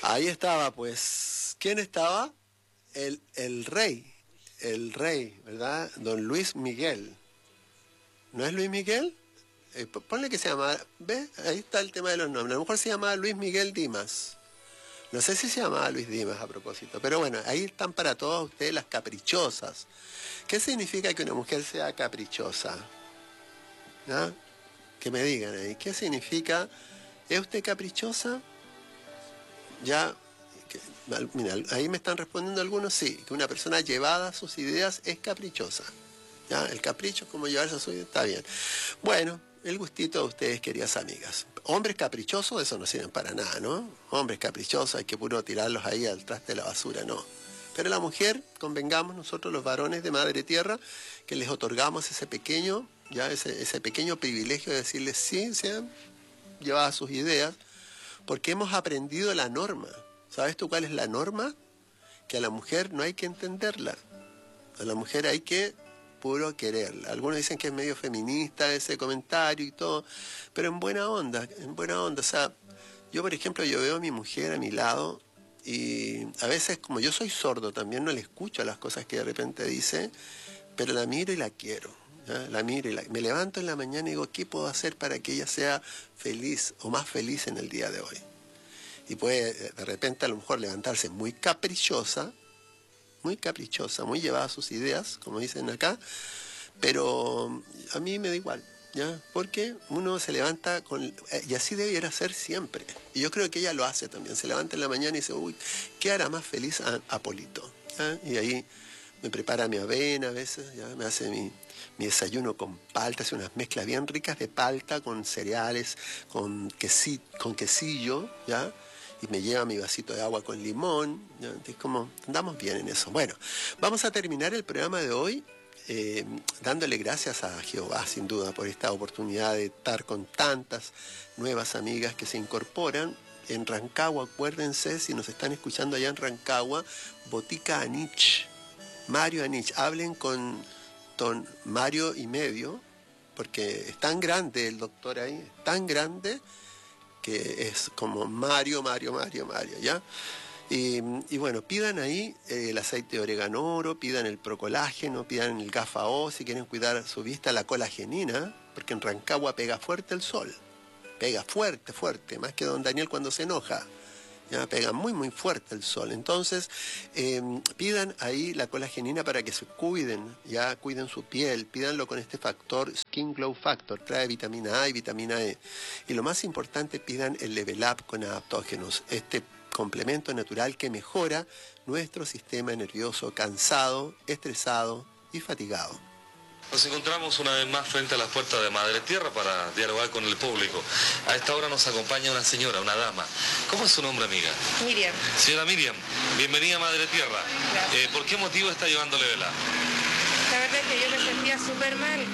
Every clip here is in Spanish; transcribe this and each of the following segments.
Ahí estaba, pues, ¿quién estaba? El rey, ¿verdad? Don Luis Miguel. ¿No es Luis Miguel? Ponle que se llama, ¿ves? Ahí está el tema de los nombres. A lo mejor se llamaba Luis Miguel Dimas. No sé si se llamaba Luis Dimas a propósito, pero bueno, ahí están para todos ustedes las caprichosas. ¿Qué significa que una mujer sea caprichosa? ¿Ah? Que me digan ahí, ¿qué significa? ¿Es usted caprichosa? Ya, mira, ahí me están respondiendo algunos, sí, que una persona llevada a sus ideas es caprichosa. ¿Ya? El capricho, como llevarse a su idea, está bien. Bueno, el gustito de ustedes, queridas amigas. Hombres caprichosos, eso no sirven para nada, ¿no? Hombres caprichosos, hay que puro tirarlos ahí al traste de la basura, no. Pero la mujer, convengamos nosotros los varones de Madre Tierra, que les otorgamos ese pequeño, ya ese pequeño privilegio de decirles sí, sean llevadas a sus ideas, porque hemos aprendido la norma. ¿Sabes tú cuál es la norma? Que a la mujer no hay que entenderla. A la mujer hay que puro quererla. Algunos dicen que es medio feminista ese comentario y todo, pero en buena onda, en buena onda. O sea, yo por ejemplo, yo veo a mi mujer a mi lado y a veces como yo soy sordo también no le escucho las cosas que de repente dice, pero la miro y la quiero. ¿Ya? La miro y me levanto en la mañana y digo, ¿qué puedo hacer para que ella sea feliz o más feliz en el día de hoy? Y puede de repente a lo mejor levantarse muy caprichosa, muy llevada a sus ideas, como dicen acá, pero a mí me da igual, ¿ya? Porque uno se levanta con... y así debiera ser siempre. Y yo creo que ella lo hace también. Se levanta en la mañana y dice, uy, ¿qué hará más feliz a Polito? ¿Ya? Y ahí me prepara mi avena a veces, ¿ya? Me hace mi desayuno con palta, hace unas mezclas bien ricas de palta con cereales, con quesillo, ¿ya? Y me lleva mi vasito de agua con limón, ¿ya? Es como, andamos bien en eso. Bueno, vamos a terminar el programa de hoy dándole gracias a Jehová, sin duda, por esta oportunidad de estar con tantas nuevas amigas que se incorporan. En Rancagua, acuérdense, si nos están escuchando allá en Rancagua, Botica Anich, Mario Anich, hablen con Mario y medio, porque es tan grande el doctor ahí, es tan grande que es como Mario, ¿ya? Y bueno, pidan ahí el aceite de oreganoro, pidan el procolágeno, pidan el Gafa-O, si quieren cuidar su vista, la colagenina, porque en Rancagua pega fuerte el sol, pega fuerte, más que don Daniel cuando se enoja. Ya, pega muy fuerte el sol. Entonces, pidan ahí la colagenina para que se cuiden, ya cuiden su piel, pídanlo con este factor, Skin Glow Factor, trae vitamina A y vitamina E. Y lo más importante, pidan el Level Up con adaptógenos, este complemento natural que mejora nuestro sistema nervioso cansado, estresado y fatigado. Nos encontramos una vez más frente a las puertas de Madre Tierra para dialogar con el público. A esta hora nos acompaña una señora, una dama. ¿Cómo es su nombre, amiga? Miriam. Señora Miriam, bienvenida a Madre Tierra. Gracias. ¿Por qué motivo está llevándole vela? La verdad es que yo me sentía súper mal.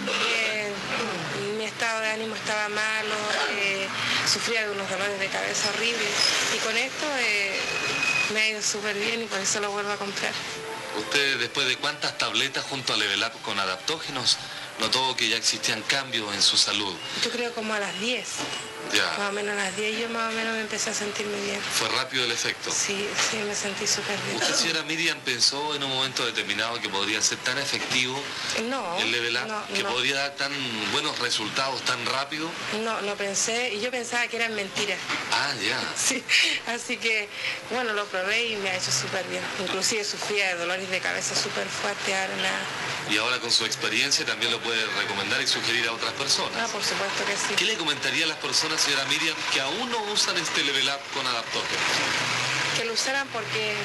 Mi estado de ánimo estaba malo, sufría de unos dolores de cabeza horribles. Y con esto me ha ido súper bien y por eso lo vuelvo a comprar. ¿Usted, después de cuántas tabletas junto a Level Up con adaptógenos, notó que ya existían cambios en su salud? Yo creo como a las 10. Ya. Más o menos a las 10 yo más o menos me empecé a sentirme bien. ¿Fue rápido el efecto? Sí, me sentí súper bien. ¿Usted, señora Miriam, pensó en un momento determinado que podría ser tan efectivo el Level Up, que podría dar tan buenos resultados tan rápido? No pensé, y yo pensaba que eran mentiras. Ah, ya. Sí, así que, bueno, lo probé y me ha hecho súper bien. Inclusive sufría de dolores de cabeza súper fuertes, ahora nada. Y ahora con su experiencia también lo puede recomendar y sugerir a otras personas. Ah, por supuesto que sí. ¿Qué le comentaría a las personas, señora Miriam, que aún no usan este Level Up con adaptógenos? Que lo usaran porque